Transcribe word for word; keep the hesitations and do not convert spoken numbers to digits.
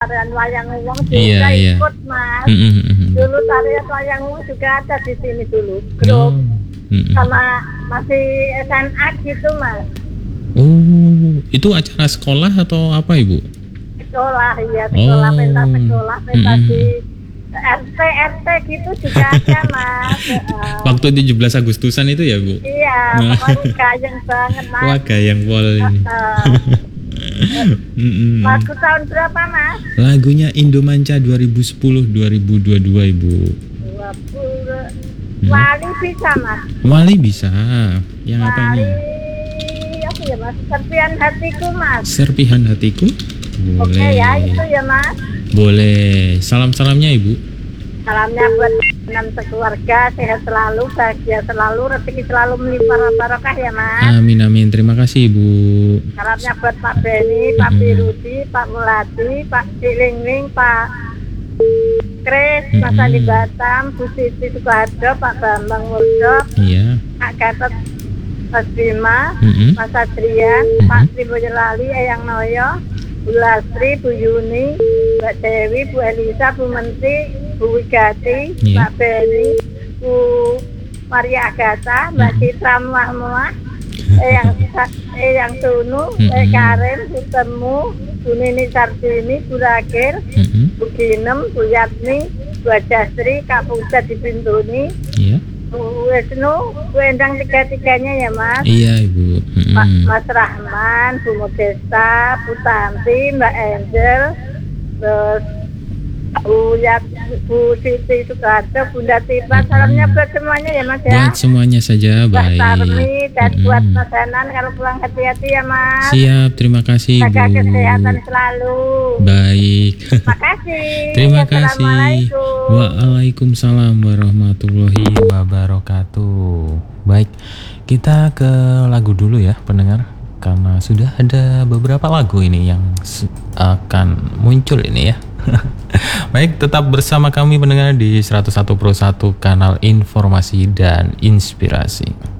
tarian wayang wong juga Iya, iya. ikut Mas. Mm, mm, mm. Dulu tarian wayang wong juga ada di sini dulu. Oh. Grup Mm, mm. sama masih S N A gitu Mas. Oh, itu acara sekolah atau apa Ibu? Sekolah ya, sekolah Oh. pentas sekolah pentas Mm, di mm. R T R T gitu juga ada Mas. Heeh. Waktu tujuh belas Agustusan itu ya Bu? Iya, Nah. pokoknya gayeng banget Mas. Wah, gayang pol ini. Heeh. Mm-mm. Lagu tahun berapa Mas? Lagunya Indomanca dua ribu sepuluh dua ribu dua puluh dua Ibu. dua puluh. Hmm. Wali bisa Mas. Wali bisa. Yang apa Wali ini? apa ya Mas? Serpian hatiku Mas. Serpihan hatiku. Oke Boleh. ya, itu ya Mas. Boleh. Salam-salamnya Ibu. Salamnya buat enam sekeluarga, sehat selalu, bahagia selalu, rezeki selalu melimpah barokah ya Mas. Amin amin. Terima kasih Ibu. Salamnya buat Pak Beni, Pak Mm-mm. Pirudi, Pak Muladi, Pak Cilingling, Pak Kris, Mas Mm-mm. Andi Batam, Bu Siti Sukoharjo, Pak Bambang Murdok, Iya. Pak Gatot Mas Bima, Mm-mm. Mas Adrian, Mm-mm. Pak Tri Boyolali, Eyang Noyo, Bu Lastri, Bu Yuni, Mbak Dewi, Bu Elisa, Bu Menteri, Bu Wigati, Iya. Pak Beni, Bu Maria Agatha, Mbak Mm-mm. Citra Muah-Muah, Eyang Eyang Tunu, Mm-mm. Eh Karin, Bu Temu, Bu Nini Sartini, Bu Rakir, Mm-mm. Bu Ginem, Bu Yatni, Bu Ajastri, Kak Puja di Bintuni, Iya. Bu Wisnu, Bu Endang tiga-tiganya ya Mas. Iya Ibu. Pak Mm-mm. Mas Rahman, Bu Modesta, Bu Tanti, Mbak Angel, terus Bu Yat, Bu Siti Sukarto, Bunda Tipa, salamnya buat semuanya ya Mas ya. Buat semuanya saja Mbak baik. Tarmi dan Mm-mm. buat Mas Hanan kalau pulang hati-hati ya Mas. Siap, terima kasih Jaga Ibu. kesehatan selalu. Baik. Makasih. Terima kasih. Assalamualaikum. Waalaikumsalam warahmatullahi wabarakatuh. Baik, kita ke lagu dulu ya pendengar, karena sudah ada beberapa lagu ini yang s- akan muncul ini ya. Baik, tetap bersama kami pendengar di seratus satu koma satu kanal informasi dan inspirasi.